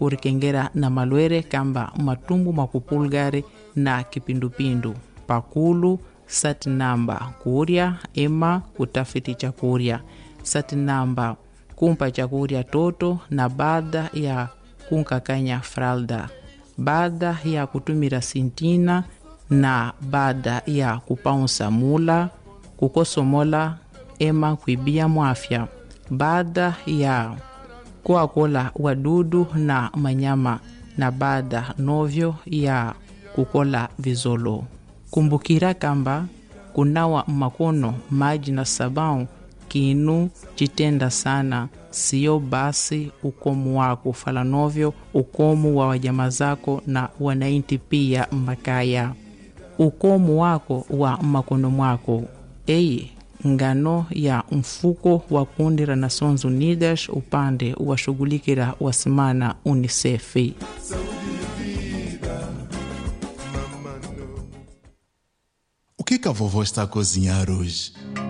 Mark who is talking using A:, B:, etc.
A: kurikengera na malwere kamba matumbu makupulgari na kipindupindu. Pakulu sati namba kurya ema kutafiti chakurya. Sati namba kumpa chakurya toto na baada ya kunkakanya fralda. Baada ya kutumira sintina na baada ya kupaunsa mula, kukosomola ema kuibia mwafya. Baada ya kuakola wadudu na manyama na baada novyo ya kukola vizolo. Kumbukira kamba kunawa makono maji na sabau kinu chitenda sana, sio basi ukomu wako fala novyo ukomu wa wajama zako na wanainti pia makaya. Ukomu wako wa makono mwako. Ngano ya mfuko wa kundi la Nações Unidas upande wa shughulikira wasimana UNICEF.
B: O que a vovó está a cozinhar hoje?